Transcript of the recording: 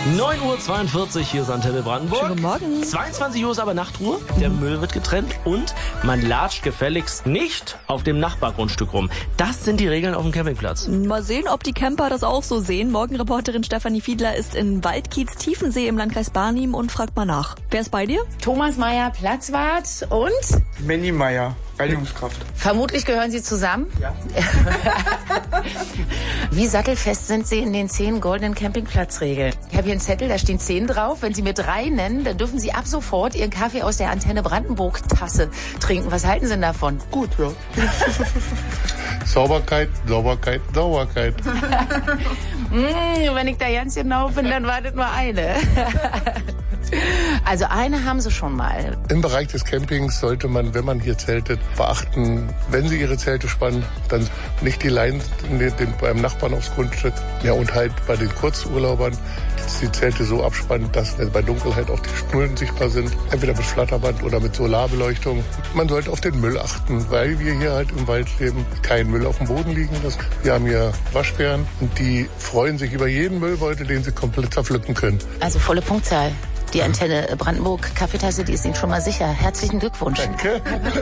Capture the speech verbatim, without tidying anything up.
neun Uhr zweiundvierzig, hier ist Antenne Brandenburg. Schönen guten Morgen. zweiundzwanzig Uhr ist aber Nachtruhe, der mhm. Müll wird getrennt und man latscht gefälligst nicht auf dem Nachbargrundstück rum. Das sind die Regeln auf dem Campingplatz. Mal sehen, ob die Camper das auch so sehen. Morgenreporterin Stefanie Fiedler ist in Waldkiez Tiefensee im Landkreis Barnim und fragt mal nach. Wer ist bei dir? Thomas Meyer, Platzwart und? Manny Meyer, Reinigungskraft. Vermutlich gehören Sie zusammen? Ja. Wie sattelfest sind Sie in den zehn goldenen Campingplatzregeln? Ich habe hier einen Zettel, da stehen zehn drauf. Wenn Sie mir drei nennen, dann dürfen Sie ab sofort Ihren Kaffee aus der Antenne Brandenburg-Tasse trinken. Was halten Sie denn davon? Gut, ja. Sauberkeit, Sauberkeit, Sauberkeit. mmh, wenn ich da ganz genau bin, dann wartet nur eine. Also eine haben Sie schon mal. Im Bereich des Campings sollte man, wenn man hier zeltet, beachten, wenn Sie Ihre Zelte spannen, dann nicht die Leinen den, den, beim Nachbarn aufs Grundstück. Ja, und halt bei den Kurzurlaubern die Zelte so abspannen, dass bei Dunkelheit auch die Schnullen sichtbar sind. Entweder mit Flatterband oder mit Solarbeleuchtung. Man sollte auf den Müll achten, weil wir hier halt im Wald leben, kein Müll auf dem Boden liegen lassen. Wir haben hier Waschbären und die freuen sich über jeden Müllbeutel, den sie komplett zerpflücken können. Also volle Punktzahl. Die Antenne Brandenburg Kaffeetasse, die ist Ihnen schon mal sicher. Herzlichen Glückwunsch. Danke.